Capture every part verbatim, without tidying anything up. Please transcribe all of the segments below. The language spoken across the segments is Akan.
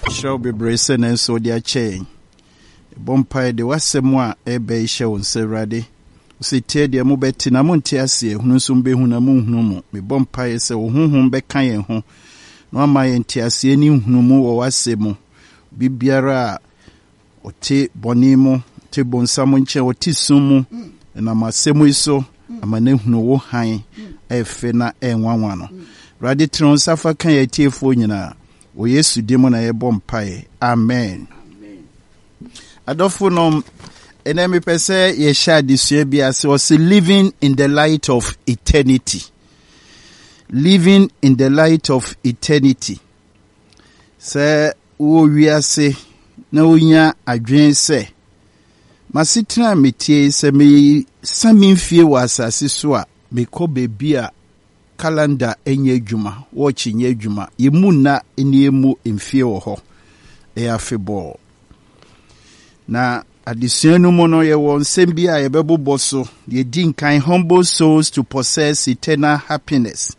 Shall be bracing and so their chain. Bompire de Wasemwa, a bay show and say ready. See, tear the Mubetina Montiasi, Hunusumbe Hunamu Hunumu, me Bompire say, Hum Bekayan home. No, my entiasi, any Hunumu or Wasemo. Bibiara or te Bonimo, te Bonsamunche or Tisumu, and I'm a Semuiso, I'm a name no high, a fena and one one. Raditron Safa can ye tear for you now. O Yesu demo na yebɔ mpae. Amen. Adofo nom enemi pese ye sha disue bia se was living in the light of eternity. Living in the light of eternity. Se wo wiase na onya adwen se masitra metie se me saminfie wa asase so a me kɔ bebi a calendar enye adwuma watch enye adwuma yemu na eniemu emfie wo ho e afebɔ na adesua no mo no ye won sembi a ye bɛbobɔ so ye din kan humble souls to possess eternal happiness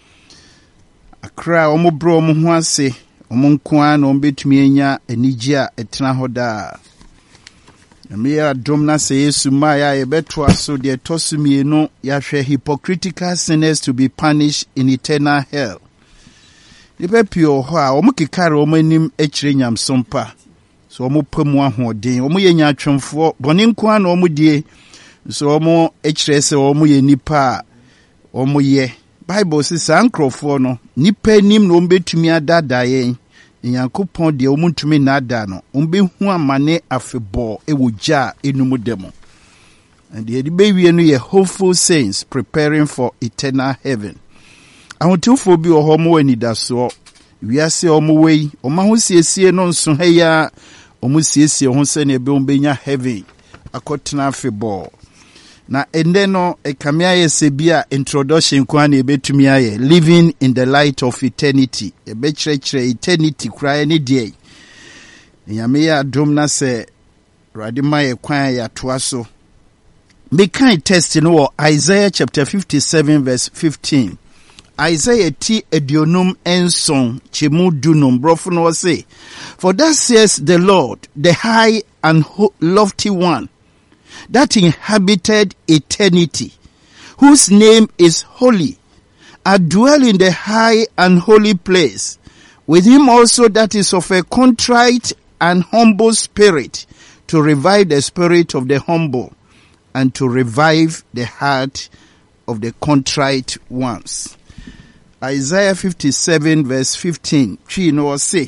akra omo bro omo ho ase omo nkoa na ombetumi enya anigye a etena ho da me ya dom na se Yesu ma ya ye beto aso de tosumie no ya hwɛ hypocritical sinners to be punished in eternal hell. Ni be pio ho a omo kikare omo anim akire nyamsompa. So omo pamu ahoden, omo ye nyatwemfo, bɔne nko na omo die. So omo akire se omo ye nipa omo ye. Bible says ankrofo no nipa anim no ombetumi adada yen. Yankopɔn de omuntumi nada no umbe hu amane afebɔ ewogya enumu demo and the baby no ye hopeful saints preparing for eternal heaven. Ahotufo bi oho mo anidaso wiase omo wei oma ho siesie no nso heya omo siesie ho se ne be ombenya heaven akotena afebɔ na ende no ekamia yesebia introduction kwa na ebetumi aye living in the light of eternity ebechrekre eternity kra ni die nyame ya dom na se radima ye kwan ya toa so me kan test no Isaiah chapter fifty-seven verse fifteen. Isaiah ti edionum enson chemu dunum brofo no say, for that says the Lord, the high and lofty one, that inhabited eternity, whose name is holy, I dwell in the high and holy place, with him also that is of a contrite and humble spirit, to revive the spirit of the humble, and to revive the heart of the contrite ones. Isaiah fifty-seven verse fifteen, chi no say,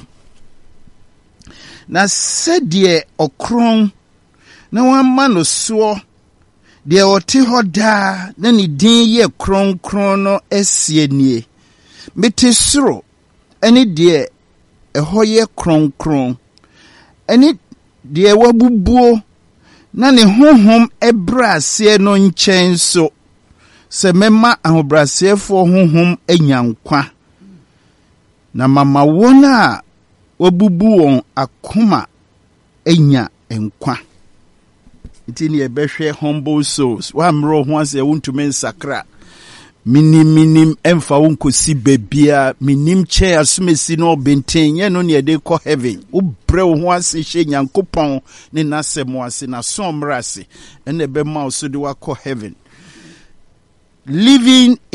na sedie okron na wamma no so de ote hoda na ni din ye kronkron no esie nie mete soro eni de eho ye kronkron eni de wabubuo na ne honhom ebrase no nchen so se mema ahobrasefo honhom enyankwa na mama wona wabubu won akoma enya enkwa. Itini ebehwe humble souls. Wa mro ho ase wontume nsakra. Minim minim emfa wonkosi bebia minim che asumesi no benten ye no ne de ko heaven. Wo bre ho ase hye Nyankopɔn ne nasɛm ase na somra ase ene be ma so de wa ko heaven. Living